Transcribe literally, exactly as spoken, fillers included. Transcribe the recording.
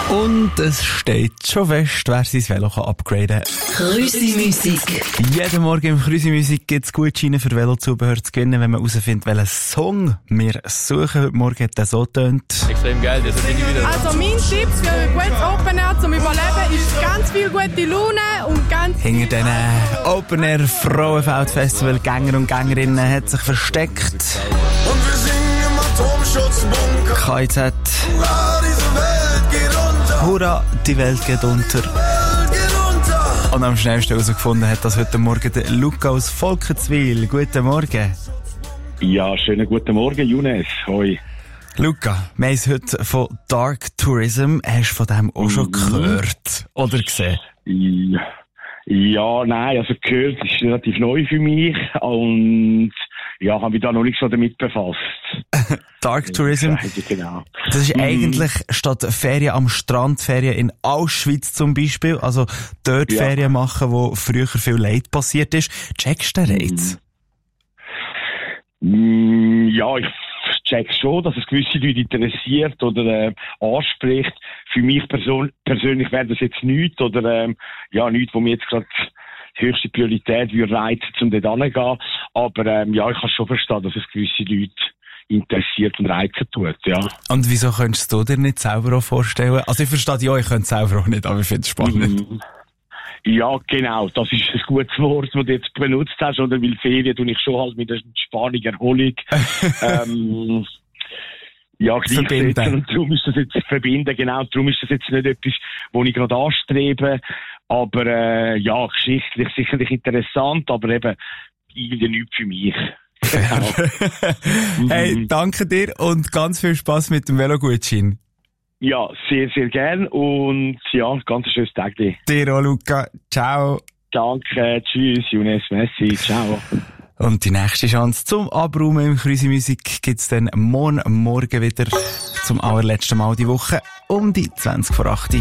Und es steht schon fest, wer sein Velo kann upgraden kann. Krüsi-Musik. Jeden Morgen im Krüsi-Musik gibt es Gutscheine für Velozubehör zu gewinnen, wenn man herausfindet, welchen Song wir suchen. Heute Morgen hat der so getönt. Extrem geil, das bin ich wieder. Also mein Tipp für ein gutes Open Air zum Überleben ist ganz viel gute Laune und ganz Hinter diesen Open Air Frauenfeld-Festival Gänger und Gängerinnen hat sich versteckt Und wir singen im Atomschutzbunker. K I Z. Hurra, diese Welt geht unter. Hurra, die Welt geht unter. Welt geht unter. Und am schnellsten herausgefunden hat das heute Morgen der Luca aus Volkenswil. Guten Morgen. Ja, schönen guten Morgen, Younes. Hoi. Luca, wir haben es heute von Dark Tourism. Hast du von dem auch schon gehört oder gesehen? Ja, ja, nein, also gehört ist relativ neu für mich und ja, habe mich da noch nicht so damit befasst. Dark Tourism, Genau. das ist Mhm. eigentlich statt Ferien am Strand, Ferien in Auschwitz zum Beispiel, also dort Ja. Ferien machen, wo früher viel Leid passiert ist. Checkst du den Reiz? Mm, ja, ich check schon, dass es gewisse Leute interessiert oder äh, anspricht. Für mich person- persönlich wäre das jetzt nichts oder ähm, ja, nichts, wo mir jetzt gerade die höchste Priorität würde reizen, um dort hinzugehen. Aber ähm, ja, ich kann schon verstehen, dass es gewisse Leute interessiert und reizen tut, ja. Und wieso könntest du dir nicht selber auch vorstellen? Also ich verstehe ja, ich könnte es selber auch nicht, aber ich finde es spannend. Mhm. Ja, genau, das ist ein gutes Wort, das du jetzt benutzt hast, oder? Weil Ferien tue ich schon halt mit der Entspannung, Erholung, ähm, ja, Verbinden. gleichsetzen. Und darum ist das jetzt verbinden, genau. Darum ist das jetzt nicht etwas, was ich gerade anstrebe. Aber, äh, ja, geschichtlich sicherlich interessant, aber eben irgendwie nichts für mich. Genau. Hey, Mhm. danke dir und ganz viel Spass mit dem Velogutschein. Ja, sehr, sehr gern und ja, ganz ein schönes Tag dir. Dir auch, Luca. Ciao. Danke, tschüss, Younes, Messi, ciao. Und die nächste Chance zum Abräumen im Krüsi Musik gibt's dann morgen Morgen wieder zum allerletzten Mal die Woche um die zwanzig vor acht.